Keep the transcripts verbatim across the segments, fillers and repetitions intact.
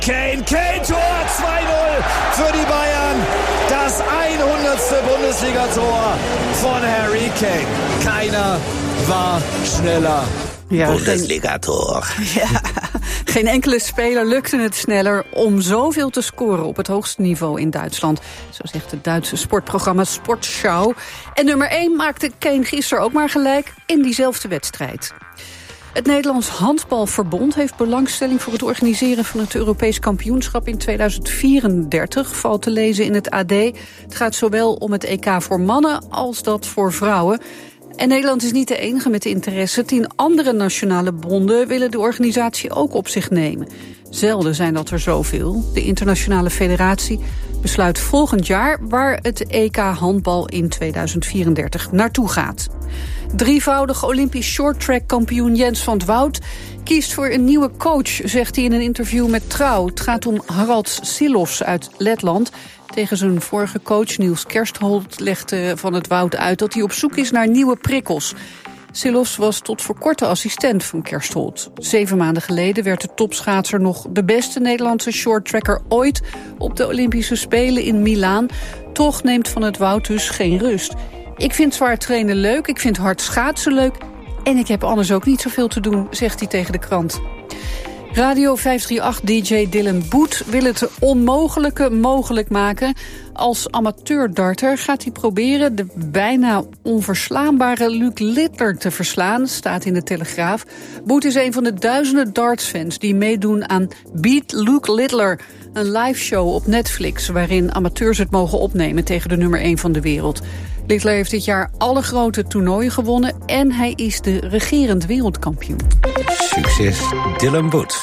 Kane, Kane, Tor, zwei null für die Bayern. Das hundertste Bundesliga-Tor von Harry Kane. Keiner war schneller. Ja, Bundesliga-Tor. Ja, geen enkele speler lukte het sneller om zoveel te scoren op het hoogste niveau in Duitsland. Zo zegt het Duitse sportprogramma Sportschau. En nummer één maakte Kane gisteren ook maar gelijk in diezelfde wedstrijd. Het Nederlands Handbalverbond heeft belangstelling voor het organiseren van het Europees kampioenschap in tweeduizend vierendertig, valt te lezen in het A D. Het gaat zowel om het E K voor mannen als dat voor vrouwen. En Nederland is niet de enige met interesse. Tien andere nationale bonden willen de organisatie ook op zich nemen. Zelden zijn dat er zoveel. De Internationale Federatie besluit volgend jaar waar het E K handbal in tweeduizend vierendertig naartoe gaat. Drievoudig Olympisch shorttrack kampioen Jens van 't Woud kiest voor een nieuwe coach, zegt hij in een interview met Trouw. Het gaat om Harald Silos uit Letland. Tegen zijn vorige coach Niels Kerstholt legde Van 't Woud uit dat hij op zoek is naar nieuwe prikkels. Silos was tot voor kort de assistent van Kerstholt. Zeven maanden geleden werd de topschaatser nog de beste Nederlandse shorttracker ooit op de Olympische Spelen in Milaan. Toch neemt Van 't Woud dus geen rust. Ik vind zwaar trainen leuk, ik vind hard schaatsen leuk en ik heb anders ook niet zoveel te doen, zegt hij tegen de krant. Radio vijfhonderdachttien-D J Dylan Boet wil het onmogelijke mogelijk maken. Als amateurdarter gaat hij proberen de bijna onverslaanbare Luc Littler te verslaan, staat in de Telegraaf. Boet is een van de duizenden dartsfans die meedoen aan Beat Luc Littler, een liveshow op Netflix waarin amateurs het mogen opnemen tegen de nummer één van de wereld. Littler heeft dit jaar alle grote toernooien gewonnen en hij is de regerend wereldkampioen. Succes, Dylan Boet.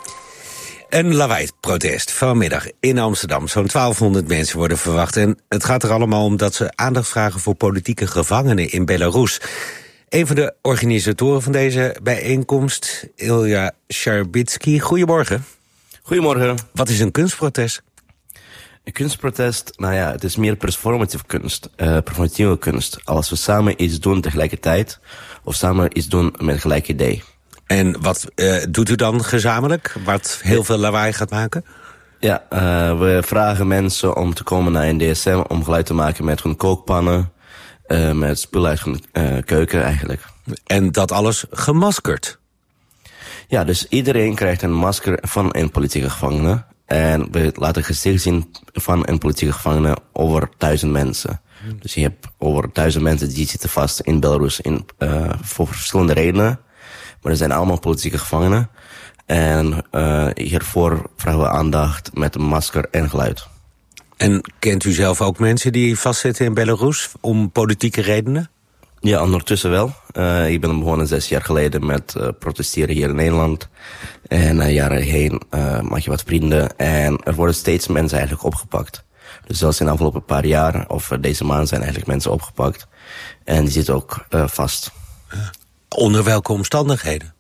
Een lawaai-protest vanmiddag in Amsterdam. Zo'n twaalfhonderd mensen worden verwacht. En het gaat er allemaal om dat ze aandacht vragen voor politieke gevangenen in Belarus. Een van de organisatoren van deze bijeenkomst, Ilja Sharbitsky. Goedemorgen. Goedemorgen. Wat is een kunstprotest? Een kunstprotest, nou ja, het is meer performative kunst, uh, performatieve kunst. Als we samen iets doen tegelijkertijd, of samen iets doen met gelijk idee. En wat uh, doet u dan gezamenlijk, wat heel veel lawaai gaat maken? Ja, uh, we vragen mensen om te komen naar een D S M om geluid te maken met hun kookpannen, uh, met spullen uit hun uh, keuken eigenlijk. En dat alles gemaskerd? Ja, dus iedereen krijgt een masker van een politieke gevangene. En we laten gezicht zien van een politieke gevangene over duizend mensen. Hmm. Dus je hebt over duizend mensen die zitten vast in Belarus in, uh, voor verschillende redenen. Maar er zijn allemaal politieke gevangenen. En uh, hiervoor vragen we aandacht met een masker en geluid. En kent u zelf ook mensen die vastzitten in Belarus om politieke redenen? Ja, ondertussen wel. Uh, ik ben begonnen zes jaar geleden met uh, protesteren hier in Nederland. En na uh, jaren heen uh, maak je wat vrienden. En er worden steeds mensen eigenlijk opgepakt. Dus zelfs in de afgelopen paar jaar, of uh, deze maand, zijn eigenlijk mensen opgepakt. En die zitten ook uh, vast. Onder welke omstandigheden?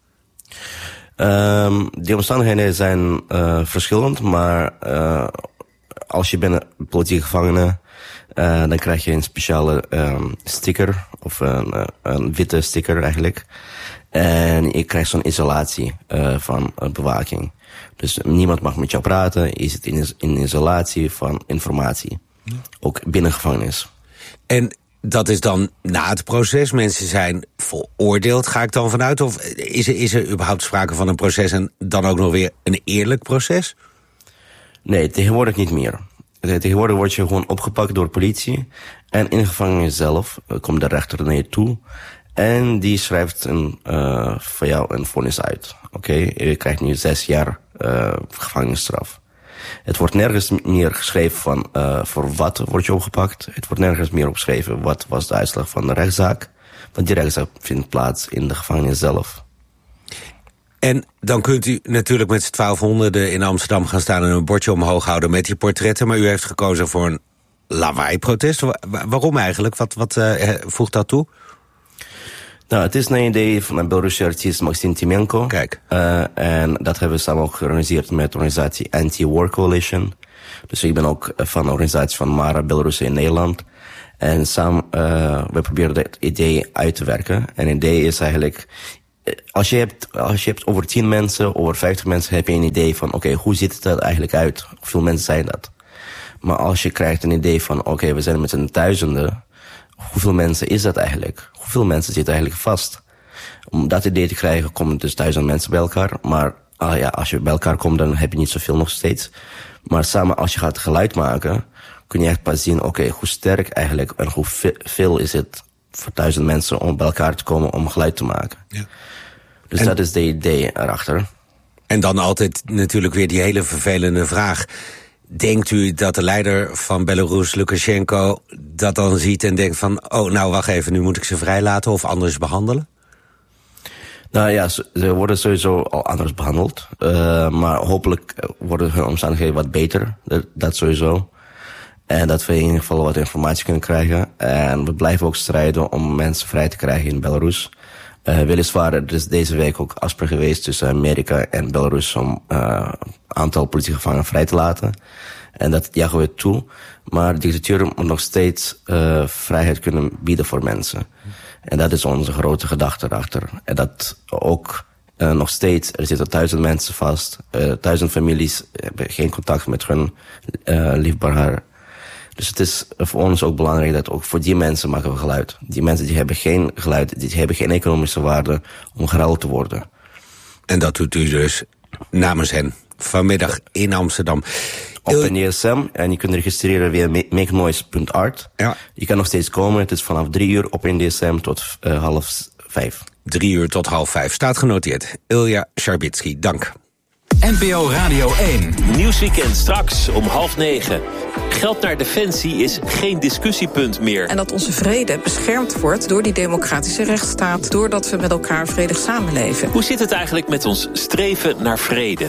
Um, die omstandigheden zijn uh, verschillend, maar uh, als je bent een politieke gevangene, uh, dan krijg je een speciale um, sticker, of een, een witte sticker eigenlijk. En je krijgt zo'n isolatie uh, van uh, bewaking. Dus niemand mag met jou praten, je zit in, in isolatie van informatie. Ja. Ook binnen gevangenis. En dat is dan na het proces, mensen zijn veroordeeld, ga ik dan vanuit? Of is er, is er überhaupt sprake van een proces en dan ook nog weer een eerlijk proces? Nee, tegenwoordig niet meer. Tegenwoordig word je gewoon opgepakt door politie. En in de gevangenis zelf komt de rechter naar je toe. En die schrijft een, uh, voor jou een vonnis uit. Oké, okay? Je krijgt nu zes jaar uh, gevangenisstraf. Het wordt nergens meer geschreven van uh, voor wat word je opgepakt. Het wordt nergens meer opgeschreven wat was de uitslag van de rechtszaak. Want die rechtszaak vindt plaats in de gevangenis zelf. En dan kunt u natuurlijk met z'n twaalfhonderden in Amsterdam gaan staan en een bordje omhoog houden met die portretten. Maar u heeft gekozen voor een lawaai-protest. Waarom eigenlijk? Wat, wat uh, voegt dat toe? Nou, het is een idee van een Belorusse artiest Maxim Timenko. Kijk. Uh, en dat hebben we samen ook georganiseerd met de organisatie Anti-War Coalition. Dus ik ben ook van de organisatie van Mara Belarussen in Nederland. En samen, uh, we proberen dat idee uit te werken. En het idee is eigenlijk, als je hebt, als je hebt over tien mensen, over vijftig mensen, heb je een idee van, oké, okay, hoe ziet het er eigenlijk uit? Hoeveel mensen zijn dat? Maar als je krijgt een idee van, oké, okay, we zijn met z'n duizenden, hoeveel mensen is dat eigenlijk? Hoeveel mensen zitten eigenlijk vast? Om dat idee te krijgen, komen dus duizend mensen bij elkaar. Maar ah ja, als je bij elkaar komt, dan heb je niet zoveel nog steeds. Maar samen, als je gaat geluid maken, kun je echt pas zien, oké, okay, hoe sterk eigenlijk en hoe veel is het voor duizend mensen om bij elkaar te komen om geluid te maken. Ja. Dus en dat is de idee erachter. En dan altijd natuurlijk weer die hele vervelende vraag. Denkt u dat de leider van Belarus, Lukashenko, dat dan ziet en denkt van, oh, nou wacht even, nu moet ik ze vrijlaten of anders behandelen? Nou ja, ze worden sowieso al anders behandeld. Uh, maar hopelijk worden hun omstandigheden wat beter. Dat, dat sowieso. En dat we in ieder geval wat informatie kunnen krijgen. En we blijven ook strijden om mensen vrij te krijgen in Belarus. Uh, weliswaar, er is deze week ook afspraak geweest tussen Amerika en Belarus om een uh, aantal politieke gevangenen vrij te laten. En dat jagen we toe. Maar de dictatuur moet nog steeds uh, vrijheid kunnen bieden voor mensen. En dat is onze grote gedachte erachter. En dat ook uh, nog steeds, er zitten duizend mensen vast. Uh, duizend families hebben geen contact met hun uh, liefbaar. Dus het is voor ons ook belangrijk dat ook voor die mensen maken we geluid. Die mensen die hebben geen geluid, die hebben geen economische waarde om geruild te worden. En dat doet u dus namens hen vanmiddag in Amsterdam. Op een E S M en je kunt registreren via make noise punt art. Ja. Je kan nog steeds komen, het is vanaf drie uur op een D S M tot uh, half vijf. Drie uur tot half vijf, staat genoteerd. Ilja Sharbitsky, dank. N P O Radio één. Nieuwsweekend straks om half negen. Geld naar defensie is geen discussiepunt meer. En dat onze vrede beschermd wordt door die democratische rechtsstaat, doordat we met elkaar vredig samenleven. Hoe zit het eigenlijk met ons streven naar vrede?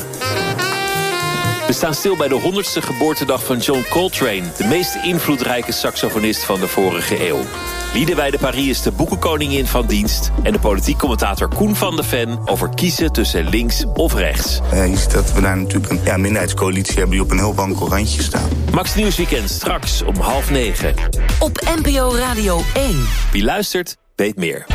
We staan stil bij de honderdste geboortedag van John Coltrane, de meest invloedrijke saxofonist van de vorige eeuw. Liedewij de Paris is de boekenkoningin van dienst en de politiek commentator Koen van de Ven over kiezen tussen links of rechts. Uh, je ziet dat we daar natuurlijk een ja, minderheidscoalitie hebben die op een heel wankel randje staan. Max Nieuwsweekend straks om half negen. Op N P O Radio één. Wie luistert, weet meer.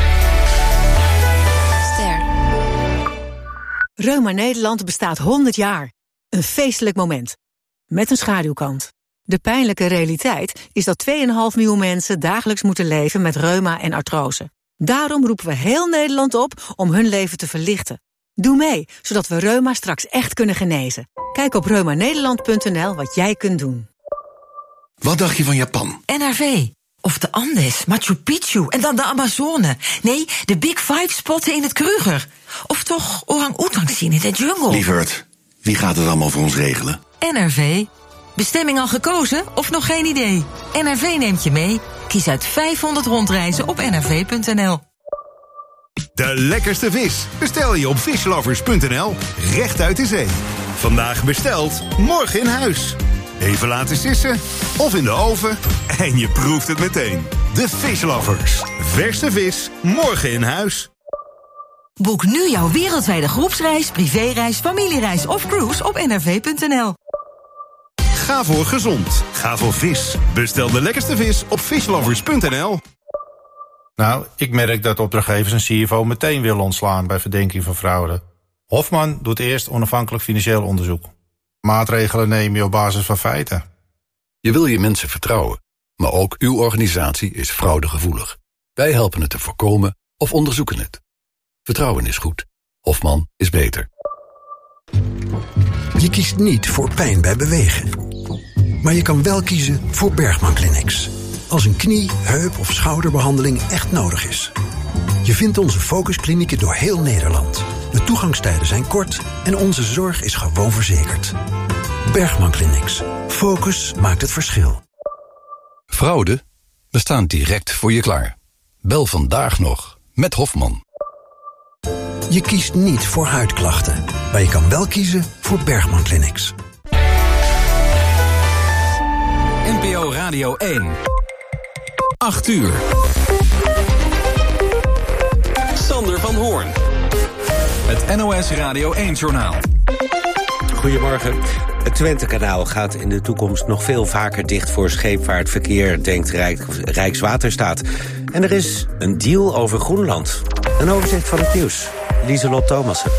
Ster. Reuma Nederland bestaat honderd jaar. Een feestelijk moment. Met een schaduwkant. De pijnlijke realiteit is dat twee komma vijf miljoen mensen dagelijks moeten leven met reuma en artrose. Daarom roepen we heel Nederland op om hun leven te verlichten. Doe mee, zodat we reuma straks echt kunnen genezen. Kijk op reuma nederland punt n l wat jij kunt doen. Wat dacht je van Japan? N R V. Of de Andes, Machu Picchu en dan de Amazone. Nee, de Big Five spotten in het Kruger. Of toch orang-oetang zien in de jungle. Lieverd, wie gaat het allemaal voor ons regelen? N R V. Bestemming al gekozen of nog geen idee? N R V neemt je mee. Kies uit vijfhonderd rondreizen op n r v punt n l. De lekkerste vis bestel je op fishlovers punt n l. Recht uit de zee. Vandaag besteld, morgen in huis. Even laten sissen of in de oven en je proeft het meteen. De Fishlovers. Verse vis, morgen in huis. Boek nu jouw wereldwijde groepsreis, privéreis, familiereis of cruise op n r v punt n l. Ga voor gezond. Ga voor vis. Bestel de lekkerste vis op fishlovers punt n l. Nou, ik merk dat opdrachtgevers een C F O meteen willen ontslaan bij verdenking van fraude. Hofman doet eerst onafhankelijk financieel onderzoek. Maatregelen neem je op basis van feiten. Je wil je mensen vertrouwen, maar ook uw organisatie is fraudegevoelig. Wij helpen het te voorkomen of onderzoeken het. Vertrouwen is goed. Hofman is beter. Je kiest niet voor pijn bij bewegen. Maar je kan wel kiezen voor Bergman Clinics. Als een knie, heup of schouderbehandeling echt nodig is. Je vindt onze focusklinieken door heel Nederland. De toegangstijden zijn kort en onze zorg is gewoon verzekerd. Bergman Clinics. Focus maakt het verschil. Fraude? We staan direct voor je klaar. Bel vandaag nog met Hofman. Je kiest niet voor huidklachten, maar je kan wel kiezen voor Bergman Clinics. N P O Radio één. acht uur. Sander van Hoorn. Het N O S Radio één-journaal. Goedemorgen. Het Twentekanaal gaat in de toekomst nog veel vaker dicht voor scheepvaartverkeer, denkt Rijk, Rijkswaterstaat. En er is een deal over Groenland. Een overzicht van het nieuws. Lieselot Thomassen.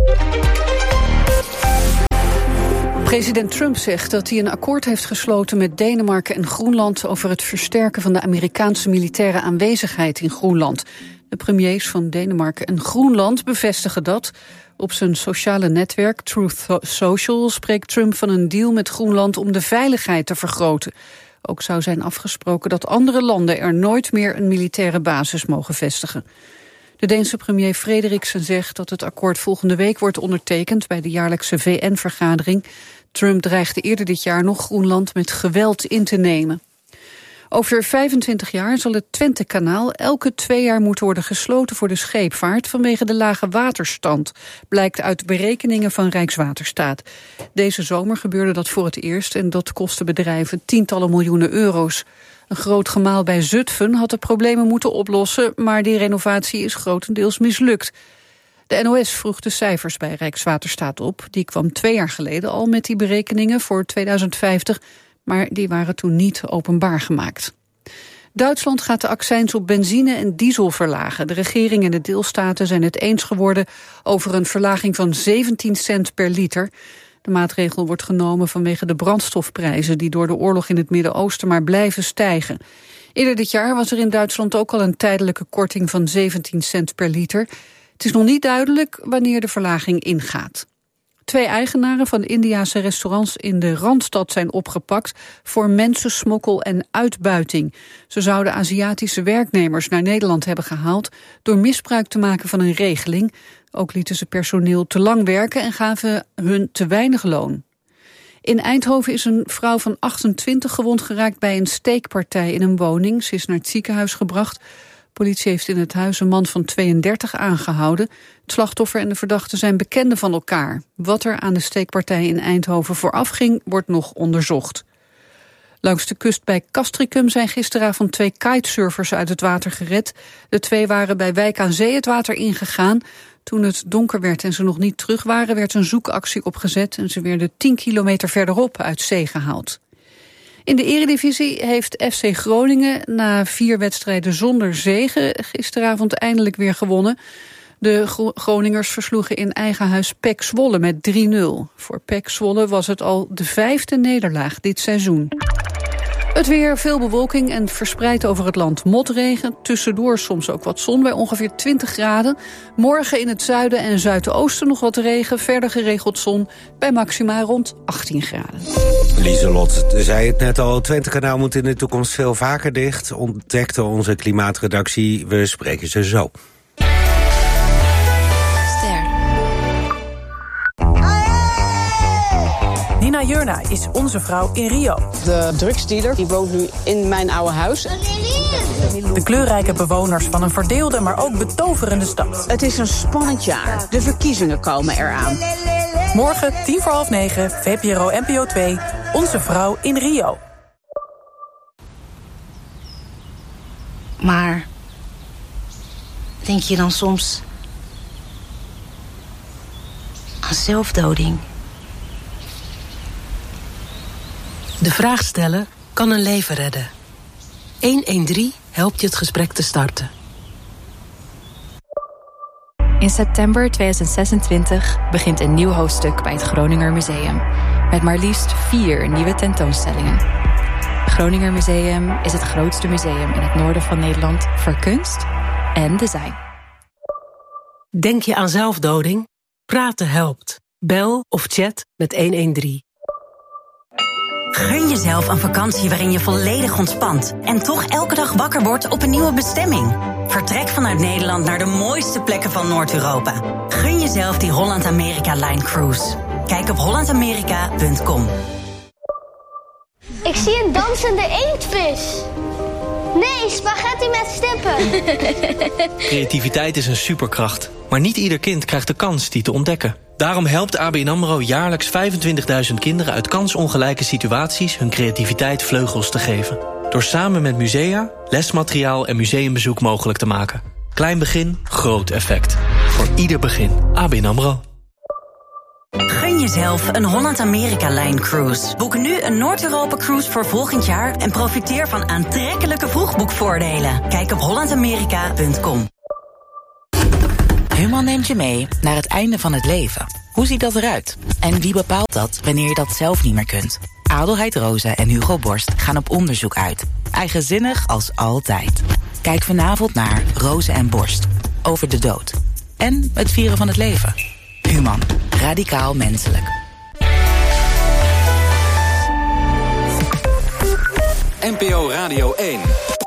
President Trump zegt dat hij een akkoord heeft gesloten met Denemarken en Groenland over het versterken van de Amerikaanse militaire aanwezigheid in Groenland. De premiers van Denemarken en Groenland bevestigen dat. Op zijn sociale netwerk Truth Social spreekt Trump van een deal met Groenland om de veiligheid te vergroten. Ook zou zijn afgesproken dat andere landen er nooit meer een militaire basis mogen vestigen. De Deense premier Frederiksen zegt dat het akkoord volgende week wordt ondertekend bij de jaarlijkse V N-vergadering. Trump dreigde eerder dit jaar nog Groenland met geweld in te nemen. Over vijfentwintig jaar zal het Twentekanaal elke twee jaar moeten worden gesloten voor de scheepvaart vanwege de lage waterstand, blijkt uit berekeningen van Rijkswaterstaat. Deze zomer gebeurde dat voor het eerst en dat kostte bedrijven tientallen miljoenen euro's. Een groot gemaal bij Zutphen had de problemen moeten oplossen, maar die renovatie is grotendeels mislukt. De N O S vroeg de cijfers bij Rijkswaterstaat op. Die kwam twee jaar geleden al met die berekeningen voor tweeduizend vijftig... maar die waren toen niet openbaar gemaakt. Duitsland gaat de accijns op benzine en diesel verlagen. De regering en de deelstaten zijn het eens geworden over een verlaging van zeventien cent per liter. De maatregel wordt genomen vanwege de brandstofprijzen die door de oorlog in het Midden-Oosten maar blijven stijgen. Eerder dit jaar was er in Duitsland ook al een tijdelijke korting van zeventien cent per liter. Het is nog niet duidelijk wanneer de verlaging ingaat. Twee eigenaren van Indiase restaurants in de Randstad zijn opgepakt voor mensensmokkel en uitbuiting. Ze zouden Aziatische werknemers naar Nederland hebben gehaald door misbruik te maken van een regeling. Ook lieten ze personeel te lang werken en gaven hun te weinig loon. In Eindhoven is een vrouw van achtentwintig gewond geraakt bij een steekpartij in een woning. Ze is naar het ziekenhuis gebracht. Politie heeft in het huis een man van tweeëndertig aangehouden. Het slachtoffer en de verdachte zijn bekenden van elkaar. Wat er aan de steekpartij in Eindhoven vooraf ging, wordt nog onderzocht. Langs de kust bij Castricum zijn gisteravond twee kitesurfers uit het water gered. De twee waren bij Wijk aan Zee het water ingegaan. Toen het donker werd en ze nog niet terug waren, werd een zoekactie opgezet en ze werden tien kilometer verderop uit zee gehaald. In de Eredivisie heeft F C Groningen na vier wedstrijden zonder zege gisteravond eindelijk weer gewonnen. De Groningers versloegen in eigen huis P E C Zwolle met drie nul. Voor P E C Zwolle was het al de vijfde nederlaag dit seizoen. Het weer, veel bewolking en verspreid over het land motregen. Tussendoor soms ook wat zon bij ongeveer twintig graden. Morgen in het zuiden en zuidoosten nog wat regen. Verder geregeld zon bij maxima rond achttien graden. Lieselot zei het net al, het Twentekanaal moet in de toekomst veel vaker dicht. Ontdekte onze klimaatredactie. We spreken ze zo. Nina Jurna is onze vrouw in Rio. De drugsdealer die woont nu in mijn oude huis. De kleurrijke bewoners van een verdeelde, maar ook betoverende stad. Het is een spannend jaar. De verkiezingen komen eraan. Morgen, tien voor half negen, V P R O N P O twee, onze vrouw in Rio. Maar denk je dan soms aan zelfdoding? De vraag stellen kan een leven redden. honderddertien helpt je het gesprek te starten. In september tweeduizend zesentwintig begint een nieuw hoofdstuk bij het Groninger Museum. Met maar liefst vier nieuwe tentoonstellingen. Het Groninger Museum is het grootste museum in het noorden van Nederland voor kunst en design. Denk je aan zelfdoding? Praten helpt. Bel of chat met honderddertien. Gun jezelf een vakantie waarin je volledig ontspant en toch elke dag wakker wordt op een nieuwe bestemming. Vertrek vanuit Nederland naar de mooiste plekken van Noord-Europa. Gun jezelf die Holland-Amerika-Line Cruise. Kijk op holland amerika punt com. Ik zie een dansende inktvis. Nee, spaghetti met stippen. Creativiteit is een superkracht, maar niet ieder kind krijgt de kans die te ontdekken. Daarom helpt A B N AMRO jaarlijks vijfentwintigduizend kinderen uit kansongelijke situaties hun creativiteit vleugels te geven. Door samen met musea, lesmateriaal en museumbezoek mogelijk te maken. Klein begin, groot effect. Voor ieder begin. A B N AMRO. Gun jezelf een Holland-Amerika-Line Cruise. Boek nu een Noord-Europa-cruise voor volgend jaar en profiteer van aantrekkelijke vroegboekvoordelen. Kijk op holland amerika punt com. Human neemt je mee naar het einde van het leven. Hoe ziet dat eruit? En wie bepaalt dat wanneer je dat zelf niet meer kunt? Adelheid Rozen en Hugo Borst gaan op onderzoek uit. Eigenzinnig als altijd. Kijk vanavond naar Rozen en Borst. Over de dood. En het vieren van het leven. Human. Radicaal menselijk. N P O Radio één.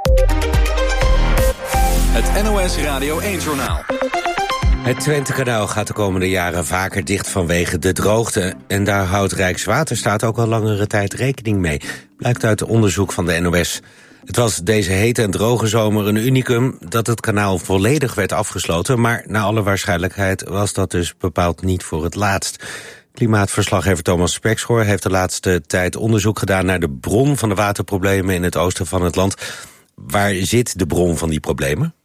Het N O S Radio één-journaal. Het Twentekanaal gaat de komende jaren vaker dicht vanwege de droogte. En daar houdt Rijkswaterstaat ook al langere tijd rekening mee. Blijkt uit onderzoek van de N O S. Het was deze hete en droge zomer een unicum dat het kanaal volledig werd afgesloten. Maar naar alle waarschijnlijkheid was dat dus bepaald niet voor het laatst. Klimaatverslaggever Thomas Spekschoor heeft de laatste tijd onderzoek gedaan naar de bron van de waterproblemen in het oosten van het land. Waar zit de bron van die problemen?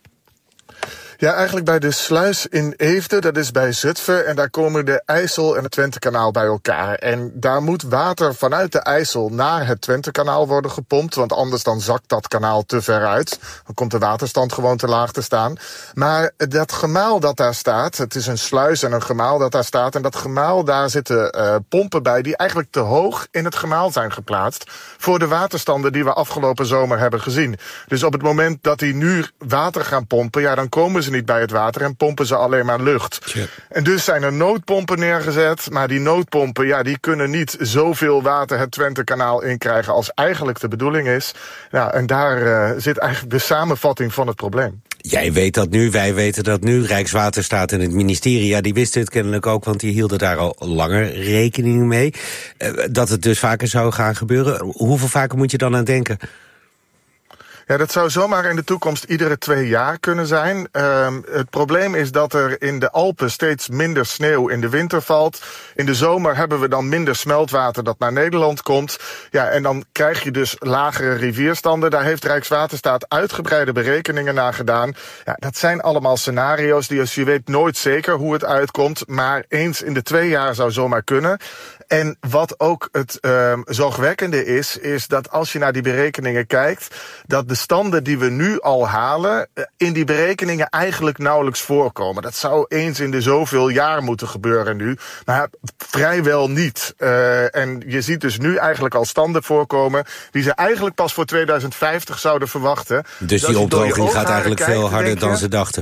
Ja, eigenlijk bij de sluis in Eefde, dat is bij Zutphen. En daar komen de IJssel en het Twentekanaal bij elkaar. En daar moet water vanuit de IJssel naar het Twentekanaal worden gepompt. Want anders dan zakt dat kanaal te ver uit. Dan komt de waterstand gewoon te laag te staan. Maar dat gemaal dat daar staat, het is een sluis en een gemaal dat daar staat. En dat gemaal, daar zitten uh, pompen bij die eigenlijk te hoog in het gemaal zijn geplaatst. Voor de waterstanden die we afgelopen zomer hebben gezien. Dus op het moment dat die nu water gaan pompen, ja, dan komen ze niet bij het water en pompen ze alleen maar lucht. Ja. En dus zijn er noodpompen neergezet, maar die noodpompen, ja, die kunnen niet zoveel water het Twentekanaal inkrijgen als eigenlijk de bedoeling is. Ja, en daar uh, zit eigenlijk de samenvatting van het probleem. Jij weet dat nu, wij weten dat nu. Rijkswaterstaat en het ministerie, ja, die wisten het kennelijk ook, want die hielden daar al langer rekening mee. Uh, dat het dus vaker zou gaan gebeuren. Hoeveel vaker moet je dan aan denken? Ja, dat zou zomaar in de toekomst iedere twee jaar kunnen zijn. Uh, het probleem is dat er in de Alpen steeds minder sneeuw in de winter valt. In de zomer hebben we dan minder smeltwater dat naar Nederland komt. Ja, en dan krijg je dus lagere rivierstanden. Daar heeft Rijkswaterstaat uitgebreide berekeningen naar gedaan. Ja, dat zijn allemaal scenario's, die, dus je weet nooit zeker hoe het uitkomt. Maar eens in de twee jaar zou zomaar kunnen. En wat ook het uh, zorgwekkende is, is dat als je naar die berekeningen kijkt, dat de standen die we nu al halen in die berekeningen eigenlijk nauwelijks voorkomen. Dat zou eens in de zoveel jaar moeten gebeuren nu, maar vrijwel niet. Uh, en je ziet dus nu eigenlijk al standen voorkomen die ze eigenlijk pas voor tweeduizend vijftig zouden verwachten. Dus die opdroging gaat eigenlijk kijkt, veel harder dan ze dachten.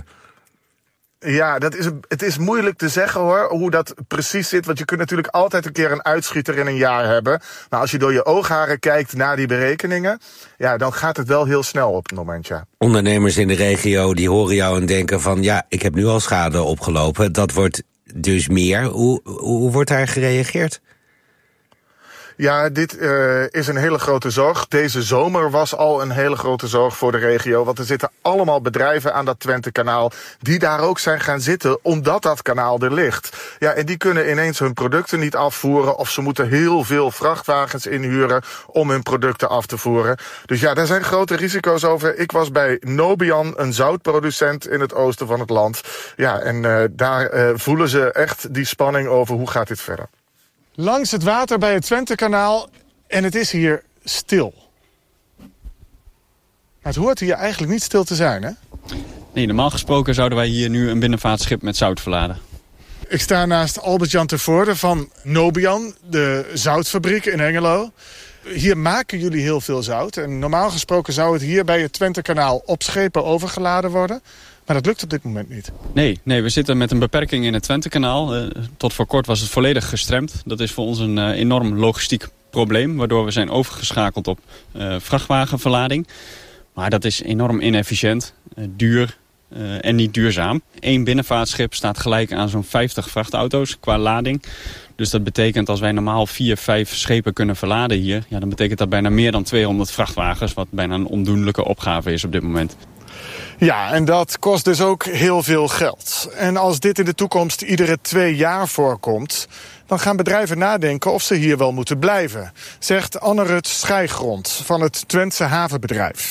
Ja, dat is, het is moeilijk te zeggen hoor, hoe dat precies zit. Want je kunt natuurlijk altijd een keer een uitschieter in een jaar hebben. Maar als je door je oogharen kijkt naar die berekeningen, ja, dan gaat het wel heel snel op het moment, ja. Ondernemers in de regio die horen jou en denken van, ja, ik heb nu al schade opgelopen. Dat wordt dus meer. Hoe, hoe wordt daar gereageerd? Ja, dit uh, is een hele grote zorg. Deze zomer was al een hele grote zorg voor de regio. Want er zitten allemaal bedrijven aan dat Twentekanaal die daar ook zijn gaan zitten omdat dat kanaal er ligt. Ja, en die kunnen ineens hun producten niet afvoeren of ze moeten heel veel vrachtwagens inhuren om hun producten af te voeren. Dus ja, daar zijn grote risico's over. Ik was bij Nobian, een zoutproducent in het oosten van het land. Ja, en uh, daar uh, voelen ze echt die spanning over hoe gaat dit verder. Langs het water bij het Twentekanaal en het is hier stil. Maar het hoort hier eigenlijk niet stil te zijn, hè? Nee, normaal gesproken zouden wij hier nu een binnenvaartschip met zout verladen. Ik sta naast Albert-Jan Tervoorde van Nobian, de zoutfabriek in Hengelo. Hier maken jullie heel veel zout. En normaal gesproken zou het hier bij het Twentekanaal op schepen overgeladen worden. Maar dat lukt op dit moment niet. Nee, nee, we zitten met een beperking in het Twentekanaal. Uh, tot voor kort was het volledig gestremd. Dat is voor ons een uh, enorm logistiek probleem, waardoor we zijn overgeschakeld op uh, vrachtwagenverlading. Maar dat is enorm inefficiënt, uh, duur uh, en niet duurzaam. Eén binnenvaartschip staat gelijk aan zo'n vijftig vrachtauto's qua lading. Dus dat betekent als wij normaal vier, vijf schepen kunnen verladen hier, ja, dan betekent dat bijna meer dan tweehonderd vrachtwagens, wat bijna een ondoenlijke opgave is op dit moment. Ja, en dat kost dus ook heel veel geld. En als dit in de toekomst iedere twee jaar voorkomt, dan gaan bedrijven nadenken of ze hier wel moeten blijven, zegt Anne-Rut Schijgrond van het Twentse havenbedrijf.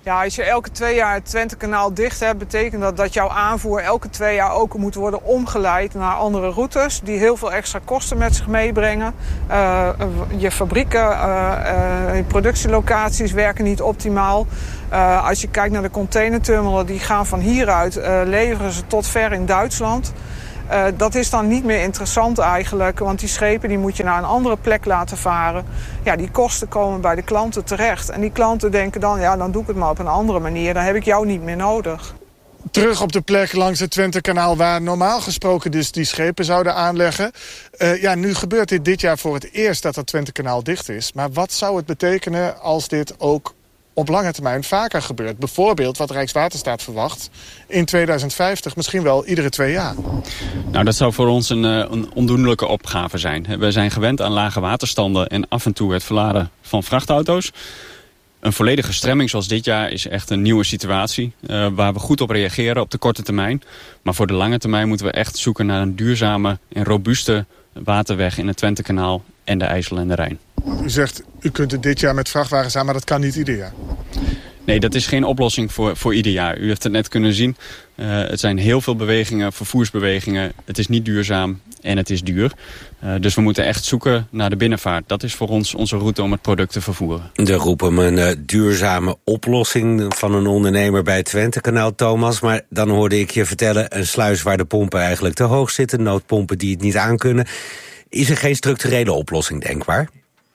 Ja, als je elke twee jaar het Twentekanaal dicht hebt, betekent dat dat jouw aanvoer elke twee jaar ook moet worden omgeleid naar andere routes die heel veel extra kosten met zich meebrengen. Uh, je fabrieken, uh, uh, je productielocaties werken niet optimaal. Uh, als je kijkt naar de containerterminalen, die gaan van hieruit, uh, leveren ze tot ver in Duitsland. Uh, dat is dan niet meer interessant eigenlijk, want die schepen die moet je naar een andere plek laten varen. Ja, die kosten komen bij de klanten terecht. En die klanten denken dan, ja, dan doe ik het maar op een andere manier. Dan heb ik jou niet meer nodig. Terug op de plek langs het Twentekanaal waar normaal gesproken dus die schepen zouden aanleggen. Uh, ja, nu gebeurt dit dit jaar voor het eerst dat het Twentekanaal dicht is. Maar wat zou het betekenen als dit ook op lange termijn vaker gebeurt? Bijvoorbeeld wat Rijkswaterstaat verwacht in tweeduizend vijftig misschien wel iedere twee jaar. Nou, dat zou voor ons een, een ondoenlijke opgave zijn. We zijn gewend aan lage waterstanden en af en toe het verladen van vrachtauto's. Een volledige stremming zoals dit jaar is echt een nieuwe situatie, Uh, waar we goed op reageren op de korte termijn. Maar voor de lange termijn moeten we echt zoeken naar een duurzame en robuuste waterweg in het Twentekanaal en de IJssel en de Rijn. U zegt, u kunt het dit jaar met vrachtwagens aan, maar dat kan niet ieder jaar. Nee, dat is geen oplossing voor, voor ieder jaar. U heeft het net kunnen zien. Uh, het zijn heel veel bewegingen, vervoersbewegingen. Het is niet duurzaam en het is duur. Uh, dus we moeten echt zoeken naar de binnenvaart. Dat is voor ons onze route om het product te vervoeren. De roepen een uh, duurzame oplossing van een ondernemer bij het Twentekanaal, Thomas. Maar dan hoorde ik je vertellen, een sluis waar de pompen eigenlijk te hoog zitten, noodpompen die het niet aankunnen. Is er geen structurele oplossing denkbaar?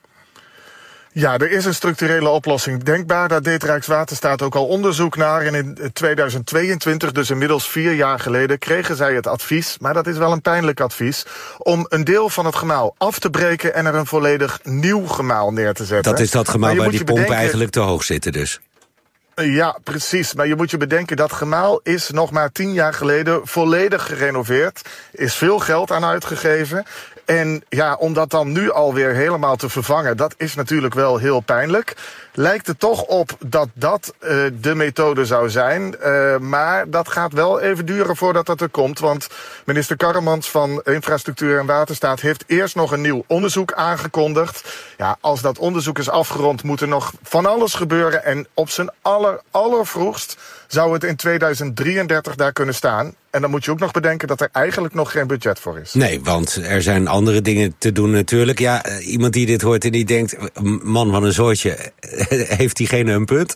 Ja, er is een structurele oplossing denkbaar. Daar deed Rijkswaterstaat ook al onderzoek naar. En in tweeduizend tweeëntwintig, dus inmiddels vier jaar geleden, kregen zij het advies, maar dat is wel een pijnlijk advies, om een deel van het gemaal af te breken en er een volledig nieuw gemaal neer te zetten. Dat is dat gemaal waar die pompen bedenken, eigenlijk te hoog zitten dus. Ja, precies. Maar je moet je bedenken, dat gemaal is nog maar tien jaar geleden volledig gerenoveerd. Is veel geld aan uitgegeven. En ja, om dat dan nu alweer helemaal te vervangen, dat is natuurlijk wel heel pijnlijk. Lijkt het toch op dat dat uh, de methode zou zijn. Uh, maar dat gaat wel even duren voordat dat er komt. Want minister Karremans van Infrastructuur en Waterstaat heeft eerst nog een nieuw onderzoek aangekondigd. Ja, als dat onderzoek is afgerond, moet er nog van alles gebeuren. En op zijn aller, allervroegst zou het in tweeduizend drieëndertig daar kunnen staan. En dan moet je ook nog bedenken dat er eigenlijk nog geen budget voor is. Nee, want er zijn andere dingen te doen natuurlijk. Ja, iemand die dit hoort en die denkt, man van een zoortje, heeft diegene een punt?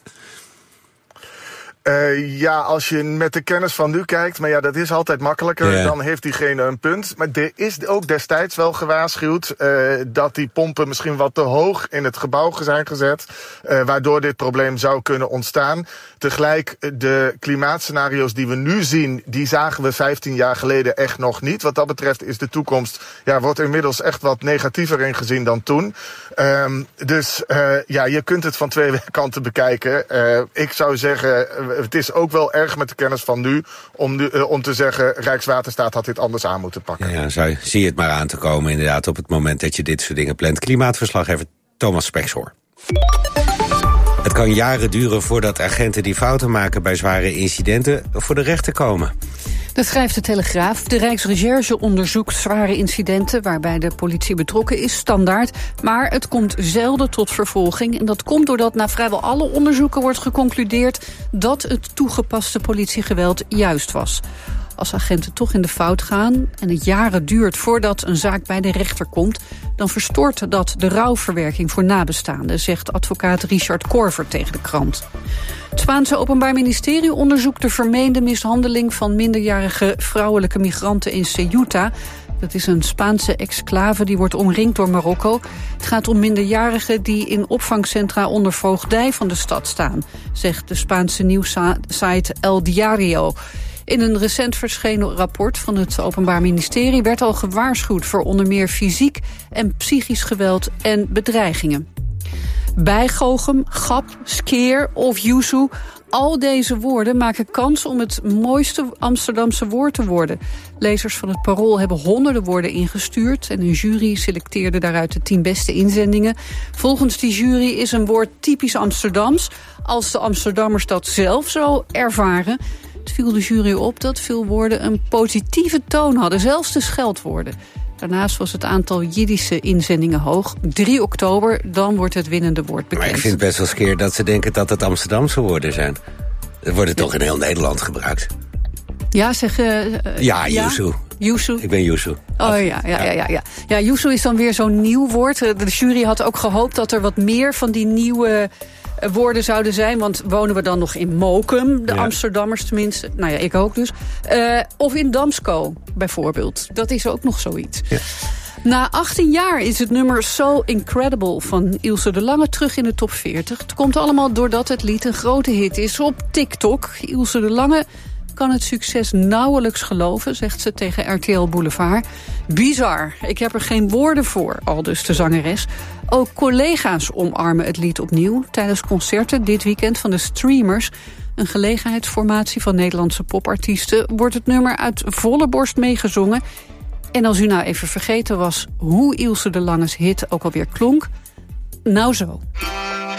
Uh, ja, als je met de kennis van nu kijkt, maar ja, dat is altijd makkelijker, ja. Dan heeft diegene een punt. Maar er is ook destijds wel gewaarschuwd uh, dat die pompen misschien wat te hoog in het gebouw zijn gezet, uh, waardoor dit probleem zou kunnen ontstaan. Tegelijk, de klimaatscenario's die we nu zien, die zagen we vijftien jaar geleden echt nog niet. Wat dat betreft is de toekomst, ja, wordt inmiddels echt wat negatiever ingezien dan toen. Um, dus uh, ja, je kunt het van twee kanten bekijken. Uh, ik zou zeggen, het is ook wel erg met de kennis van nu om, nu, uh, om te zeggen, Rijkswaterstaat had dit anders aan moeten pakken. Ja, zou, zie je het maar aan te komen inderdaad op het moment dat je dit soort dingen plant. Klimaatverslaggever Thomas Spekshoor. Het kan jaren duren voordat agenten die fouten maken bij zware incidenten voor de rechter komen. Dat schrijft de Telegraaf. De Rijksrecherche onderzoekt zware incidenten waarbij de politie betrokken is, standaard. Maar het komt zelden tot vervolging. En dat komt doordat na vrijwel alle onderzoeken wordt geconcludeerd dat het toegepaste politiegeweld juist was. Als agenten toch in de fout gaan en het jaren duurt voordat een zaak bij de rechter komt, dan verstoort dat de rouwverwerking voor nabestaanden, zegt advocaat Richard Korver tegen de krant. Het Spaanse Openbaar Ministerie onderzoekt de vermeende mishandeling van minderjarige vrouwelijke migranten in Ceuta. Dat is een Spaanse exclave die wordt omringd door Marokko. Het gaat om minderjarigen die in opvangcentra onder voogdij van de stad staan, zegt de Spaanse nieuwssite El Diario. In een recent verschenen rapport van het Openbaar Ministerie werd al gewaarschuwd voor onder meer fysiek en psychisch geweld en bedreigingen. Bijgoochem, gap, skeer of yuzu, al deze woorden maken kans om het mooiste Amsterdamse woord te worden. Lezers van het Parool hebben honderden woorden ingestuurd en een jury selecteerde daaruit de tien beste inzendingen. Volgens die jury is een woord typisch Amsterdams als de Amsterdammers dat zelf zo ervaren. Het viel de jury op dat veel woorden een positieve toon hadden, zelfs de scheldwoorden. Daarnaast was het aantal Jiddische inzendingen hoog. drie oktober, dan wordt het winnende woord bekend. Maar ik vind het best wel skeer dat ze denken dat het Amsterdamse woorden zijn. Het wordt toch in heel Nederland gebruikt. Ja, zeg... Uh, ja, Yusu. Yusu. Ik ben Yusu. Oh ja, ja, ja, ja, ja. Ja, Yusu is dan weer zo'n nieuw woord. De jury had ook gehoopt dat er wat meer van die nieuwe woorden zouden zijn. Want wonen we dan nog in Mokum, de ja. Amsterdammers tenminste. Nou ja, ik ook dus. Uh, of in Damsko, bijvoorbeeld. Dat is ook nog zoiets. Ja. Na achttien jaar is het nummer So Incredible van Ilse de Lange terug in de top veertig. Het komt allemaal doordat het lied een grote hit is op TikTok. Ilse de Lange kan het succes nauwelijks geloven, zegt ze tegen R T L Boulevard. Bizar, ik heb er geen woorden voor, aldus de zangeres. Ook collega's omarmen het lied opnieuw tijdens concerten dit weekend van de Streamers. Een gelegenheidsformatie van Nederlandse popartiesten wordt het nummer uit volle borst meegezongen. En als u nou even vergeten was hoe Ilse de Lange's hit ook alweer klonk, nou zo.